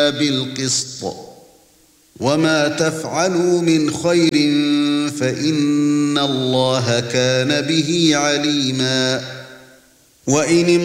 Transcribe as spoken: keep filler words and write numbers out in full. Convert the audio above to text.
إلا بالقسط وما تفعلوا من خير فإن الله كان به عليما وإن